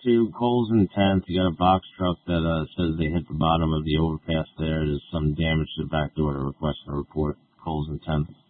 to Coles and 10th. You got a box truck that says they hit the bottom of the overpass there. There's some damage to the back door to request a report. Coles and 10th.